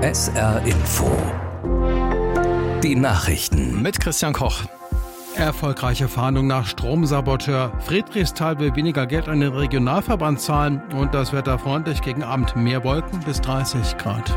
SR Info. Die Nachrichten. Mit Christian Koch. Erfolgreiche Fahndung nach Stromsaboteur. Friedrichsthal will weniger Geld an den Regionalverband zahlen und das Wetter freundlich gegen Abend. Mehr Wolken bis 30 Grad.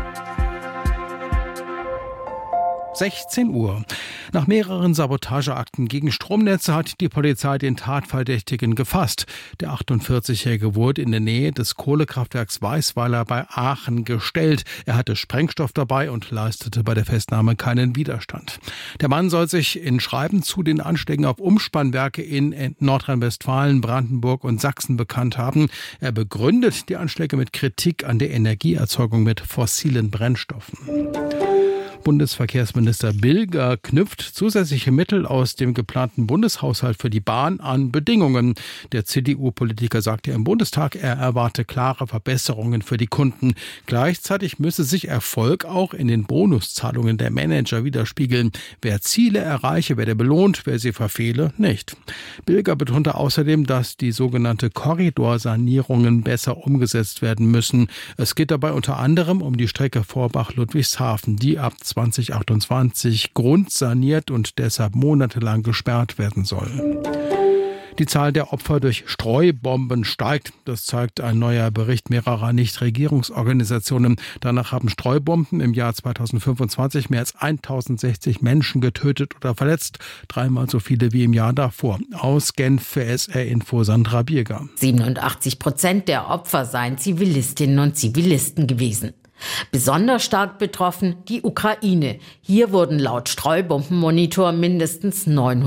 16 Uhr. Nach mehreren Sabotageakten gegen Stromnetze hat die Polizei den Tatverdächtigen gefasst. Der 48-Jährige wurde in der Nähe des Kohlekraftwerks Weißweiler bei Aachen gestellt. Er hatte Sprengstoff dabei und leistete bei der Festnahme keinen Widerstand. Der Mann soll sich in Schreiben zu den Anschlägen auf Umspannwerke in Nordrhein-Westfalen, Brandenburg und Sachsen bekannt haben. Er begründet die Anschläge mit Kritik an der Energieerzeugung mit fossilen Brennstoffen. Bundesverkehrsminister Bilger knüpft zusätzliche Mittel aus dem geplanten Bundeshaushalt für die Bahn an Bedingungen. Der CDU-Politiker sagte im Bundestag, er erwarte klare Verbesserungen für die Kunden. Gleichzeitig müsse sich Erfolg auch in den Bonuszahlungen der Manager widerspiegeln. Wer Ziele erreiche, werde belohnt, wer sie verfehle, nicht. Bilger betonte außerdem, dass die sogenannte Korridorsanierungen besser umgesetzt werden müssen. Es geht dabei unter anderem um die Strecke Vorbach-Ludwigshafen, die ab 2028 grundsaniert und deshalb monatelang gesperrt werden soll. Die Zahl der Opfer durch Streubomben steigt. Das zeigt ein neuer Bericht mehrerer Nichtregierungsorganisationen. Danach haben Streubomben im Jahr 2025 mehr als 1060 Menschen getötet oder verletzt. 3-mal so viele wie im Jahr davor. Aus Genf für SR Info Sandra Bierger. 87% der Opfer seien Zivilistinnen und Zivilisten gewesen. Besonders stark betroffen die Ukraine. Hier wurden laut Streubombenmonitor mindestens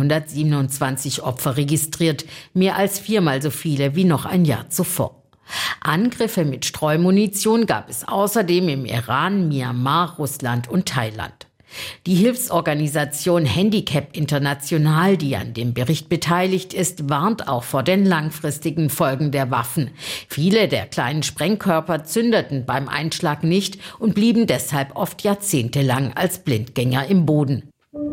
927 Opfer registriert, mehr als 4-mal so viele wie noch ein Jahr zuvor. Angriffe mit Streumunition gab es außerdem im Iran, Myanmar, Russland und Thailand. Die Hilfsorganisation Handicap International, die an dem Bericht beteiligt ist, warnt auch vor den langfristigen Folgen der Waffen. Viele der kleinen Sprengkörper zündeten beim Einschlag nicht und blieben deshalb oft jahrzehntelang als Blindgänger im Boden.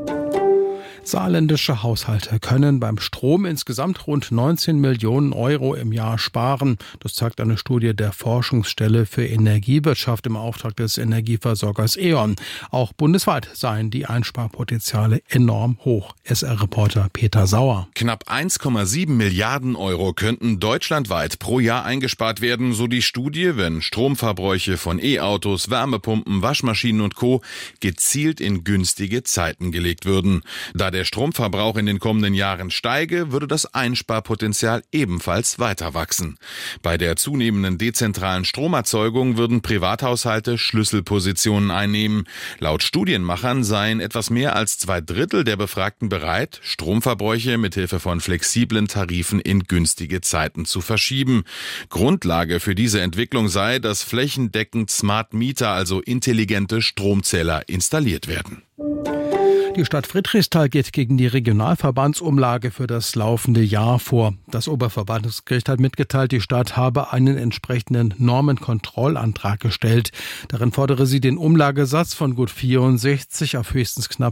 Saarländische Haushalte können beim Strom insgesamt rund 19 Millionen Euro im Jahr sparen. Das zeigt eine Studie der Forschungsstelle für Energiewirtschaft im Auftrag des Energieversorgers E.ON. Auch bundesweit seien die Einsparpotenziale enorm hoch. SR-Reporter Peter Sauer. Knapp 1,7 Milliarden Euro könnten deutschlandweit pro Jahr eingespart werden, so die Studie, wenn Stromverbräuche von E-Autos, Wärmepumpen, Waschmaschinen und Co. gezielt in günstige Zeiten gelegt würden. Da der Stromverbrauch in den kommenden Jahren steige, würde das Einsparpotenzial ebenfalls weiter wachsen. Bei der zunehmenden dezentralen Stromerzeugung würden Privathaushalte Schlüsselpositionen einnehmen. Laut Studienmachern seien etwas mehr als 2/3 der Befragten bereit, Stromverbräuche mithilfe von flexiblen Tarifen in günstige Zeiten zu verschieben. Grundlage für diese Entwicklung sei, dass flächendeckend Smart Meter, also intelligente Stromzähler, installiert werden. Die Stadt Friedrichsthal geht gegen die Regionalverbandsumlage für das laufende Jahr vor. Das Oberverwaltungsgericht hat mitgeteilt, die Stadt habe einen entsprechenden Normenkontrollantrag gestellt. Darin fordere sie, den Umlagesatz von gut 64 auf höchstens knapp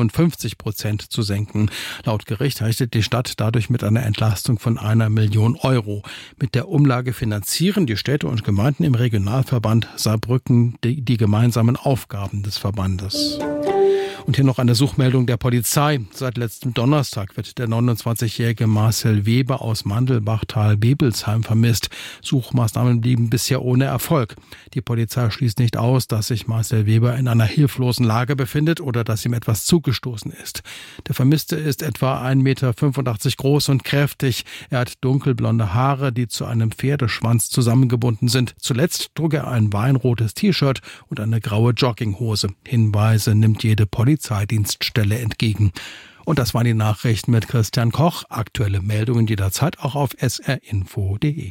57% zu senken. Laut Gericht rechnet die Stadt dadurch mit einer Entlastung von 1 Million Euro. Mit der Umlage finanzieren die Städte und Gemeinden im Regionalverband Saarbrücken die gemeinsamen Aufgaben des Verbandes. Und hier noch eine Suchmeldung der Polizei. Seit letztem Donnerstag wird der 29-jährige Marcel Weber aus Mandelbachtal-Bebelsheim vermisst. Suchmaßnahmen blieben bisher ohne Erfolg. Die Polizei schließt nicht aus, dass sich Marcel Weber in einer hilflosen Lage befindet oder dass ihm etwas zugestoßen ist. Der Vermisste ist etwa 1,85 Meter groß und kräftig. Er hat dunkelblonde Haare, die zu einem Pferdeschwanz zusammengebunden sind. Zuletzt trug er ein weinrotes T-Shirt und eine graue Jogginghose. Hinweise nimmt jede Polizeidienststelle entgegen. Und das waren die Nachrichten mit Christian Koch. Aktuelle Meldungen jederzeit auch auf srinfo.de.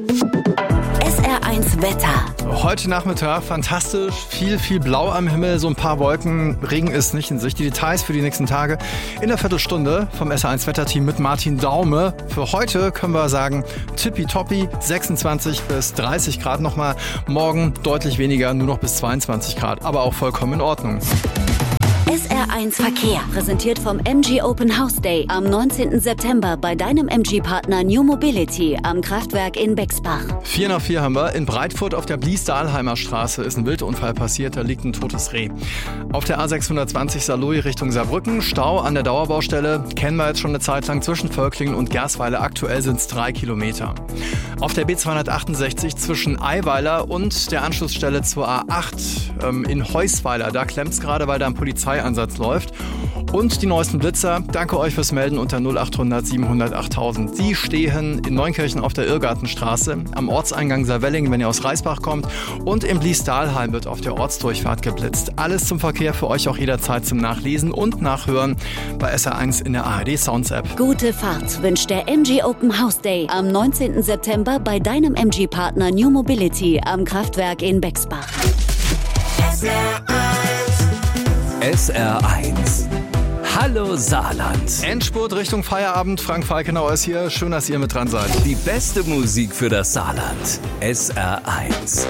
SR1 Wetter. Heute Nachmittag fantastisch, viel Blau am Himmel, so ein paar Wolken, Regen ist nicht in Sicht. Die Details für die nächsten Tage in der Viertelstunde vom SR1 Wetterteam mit Martin Daume. Für heute können wir sagen, tippitoppi, 26 bis 30 Grad nochmal. Morgen deutlich weniger, nur noch bis 22 Grad, aber auch vollkommen in Ordnung. SR1 Verkehr, präsentiert vom MG Open House Day am 19. September bei deinem MG-Partner New Mobility am Kraftwerk in Bexbach. 4 nach 4 haben wir. In Breitfurt auf der Blies-Dahlheimer Straße ist ein Wildunfall passiert, da liegt ein totes Reh. Auf der A620 Saarlouis Richtung Saarbrücken, Stau an der Dauerbaustelle, kennen wir jetzt schon eine Zeit lang zwischen Völklingen und Gersweiler, aktuell sind es 3 Kilometer. Auf der B268 zwischen Eiweiler und der Anschlussstelle zur A8 in Heusweiler, da klemmt es gerade, weil da ein Polizeieinsatz läuft. Und die neuesten Blitzer, danke euch fürs Melden unter 0800 700 8000. Die stehen in Neunkirchen auf der Irrgartenstraße, am Ortseingang Saarwelling, wenn ihr aus Reisbach kommt. Und im Blies-Dahlheim wird auf der Ortsdurchfahrt geblitzt. Alles zum Verkehr für euch auch jederzeit zum Nachlesen und Nachhören bei SR1 in der ARD Sounds App. Gute Fahrt wünscht der MG Open House Day am 19. September bei deinem MG-Partner New Mobility am Kraftwerk in Bexbach. SR1. Hallo Saarland. Endspurt Richtung Feierabend. Frank Falkenauer ist hier. Schön, dass ihr mit dran seid. Die beste Musik für das Saarland. SR1.